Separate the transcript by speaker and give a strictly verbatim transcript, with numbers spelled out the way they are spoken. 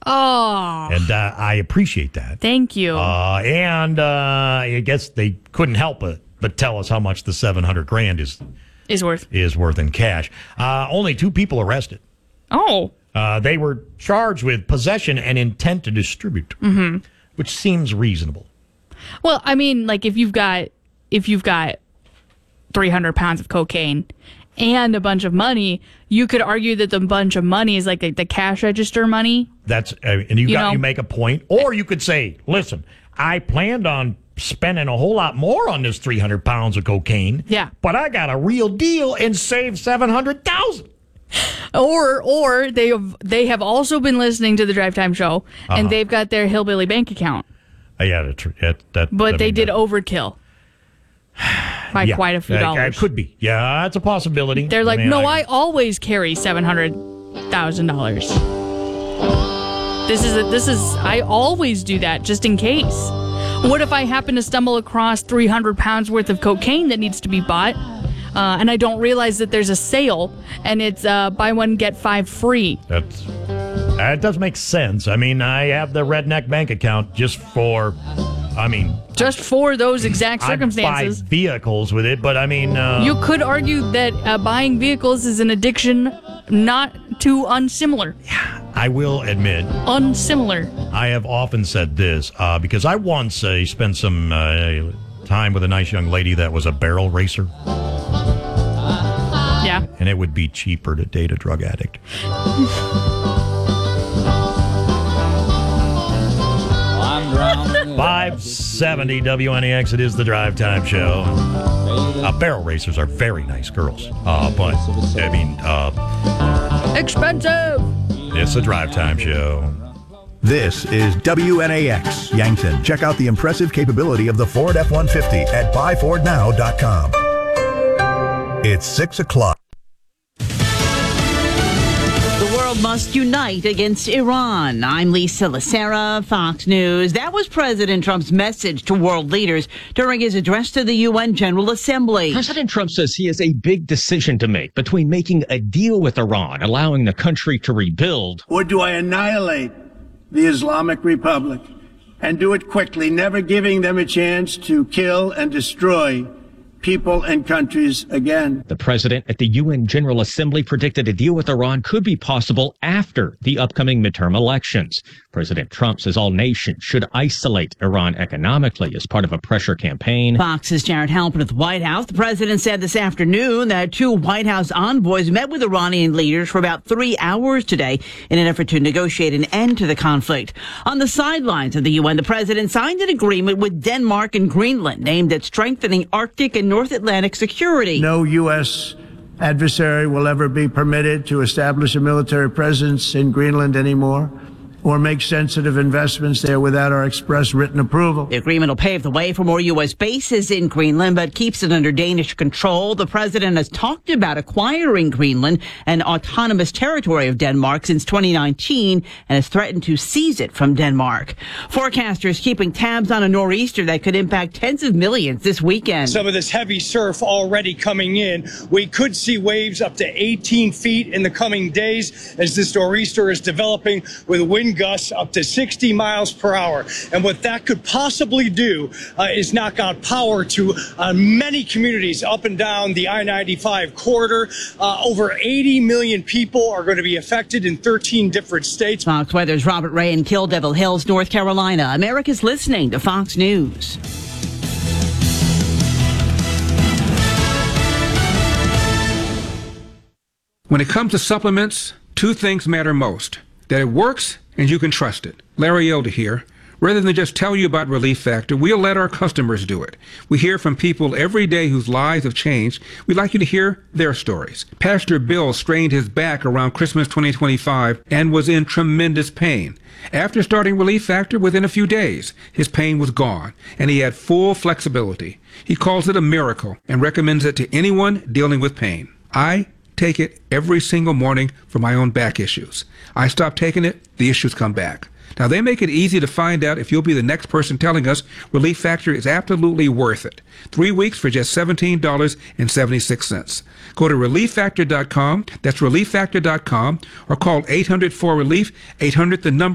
Speaker 1: Oh.
Speaker 2: And uh, I appreciate that.
Speaker 1: Thank you.
Speaker 2: Uh, and uh, I guess they couldn't help it but tell us how much the seven hundred grand is
Speaker 1: is worth.
Speaker 2: Is worth in cash. Uh, only two people arrested.
Speaker 1: Oh.
Speaker 2: Uh, they were charged with possession and intent to distribute,
Speaker 1: mm-hmm.
Speaker 2: which seems reasonable.
Speaker 1: Well, I mean, like if you've got if you've got three hundred pounds of cocaine and a bunch of money, you could argue that the bunch of money is like the, the cash register money.
Speaker 2: That's uh, and you,
Speaker 1: you
Speaker 2: got
Speaker 1: know?
Speaker 2: you make a point, or you could say, "Listen, I planned on spending a whole lot more on this three hundred pounds of cocaine.
Speaker 1: Yeah,
Speaker 2: but I got a real deal and saved seven hundred thousand."
Speaker 1: Or or they have, they have also been listening to the Drive Time Show, and
Speaker 2: uh-huh.
Speaker 1: they've got their hillbilly bank account.
Speaker 2: Uh, yeah, that, that, that
Speaker 1: but
Speaker 2: that
Speaker 1: they
Speaker 2: mean,
Speaker 1: did
Speaker 2: that.
Speaker 1: overkill by
Speaker 2: yeah,
Speaker 1: quite a few
Speaker 2: uh,
Speaker 1: dollars.
Speaker 2: It could be. Yeah, that's a possibility.
Speaker 1: They're like,
Speaker 2: I mean,
Speaker 1: no,
Speaker 2: I,
Speaker 1: I always carry seven hundred thousand dollars. This is a, this is I always do that just in case. What if I happen to stumble across three hundred pounds worth of cocaine that needs to be bought? Uh, and I don't realize that there's a sale, and it's uh, buy one, get five free.
Speaker 2: That's, that does make sense. I mean, I have the Redneck bank account just for, I mean...
Speaker 1: Just for those exact circumstances.
Speaker 2: I buy vehicles with it, but I mean... Uh,
Speaker 1: you could argue that uh, buying vehicles is an addiction not too unsimilar.
Speaker 2: Yeah, I will admit...
Speaker 1: Unsimilar.
Speaker 2: I have often said this, uh, because I once uh, spent some uh, time with a nice young lady that was a barrel racer.
Speaker 1: Yeah.
Speaker 2: And it would be cheaper to date a drug addict. five seventy W N E X, it is the Drive Time Show. Uh, barrel racers are very nice girls. Uh, but, I mean... Uh,
Speaker 1: Expensive!
Speaker 2: It's the Drive Time Show.
Speaker 3: This is W N A X, Yankton. Check out the impressive capability of the Ford F one fifty at buy ford now dot com. It's six o'clock.
Speaker 4: The world must unite against Iran. I'm Lisa Lacera, Fox News. That was President Trump's message to world leaders during his address to the U N General Assembly.
Speaker 5: President Trump says he has a big decision to make between making a deal with Iran, allowing the country to rebuild,
Speaker 6: or do I annihilate the Islamic Republic and do it quickly, never giving them a chance to kill and destroy people and countries again.
Speaker 5: The president at the U N General Assembly predicted a deal with Iran could be possible after the upcoming midterm elections. President Trump says all nations should isolate Iran economically as part of a pressure campaign.
Speaker 4: Fox's Jared Halpern at the White House. The president said this afternoon that two White House envoys met with Iranian leaders for about three hours today in an effort to negotiate an end to the conflict. On the sidelines of the U N, the president signed an agreement with Denmark and Greenland aimed at strengthening Arctic and North Atlantic security.
Speaker 6: No U S adversary will ever be permitted to establish a military presence in Greenland anymore or make sensitive investments there without our express written approval.
Speaker 4: The agreement will pave the way for more U S bases in Greenland, but keeps it under Danish control. The president has talked about acquiring Greenland, an autonomous territory of Denmark, since twenty nineteen, and has threatened to seize it from Denmark. Forecasters keeping tabs on a nor'easter that could impact tens of millions this weekend.
Speaker 7: Some of this heavy surf already coming in. We could see waves up to eighteen feet in the coming days as this nor'easter is developing with wind gusts up to sixty miles per hour. And what that could possibly do uh, is knock out power to uh, many communities up and down the I ninety-five corridor. Uh, over eighty million people are going to be affected in thirteen different states.
Speaker 4: Fox Weather's Robert Ray in Kill Devil Hills, North Carolina. America's listening to Fox News.
Speaker 8: When it comes to supplements, two things matter most: that it works and you can trust it. Larry Elder here. Rather than just tell you about Relief Factor, we'll let our customers do it. We hear from people every day whose lives have changed. We'd like you to hear their stories. Pastor Bill strained his back around Christmas twenty twenty-five and was in tremendous pain. After starting Relief Factor, within a few days, his pain was gone, and he had full flexibility. He calls it a miracle and recommends it to anyone dealing with pain. I take it every single morning for my own back issues. I stop taking it, the issues come back. Now, they make it easy to find out if you'll be the next person telling us Relief Factor is absolutely worth it. Three weeks for just seventeen dollars and seventy-six cents. Go to relief factor dot com, that's relief factor dot com, or call eight hundred four relief, eight hundred the number.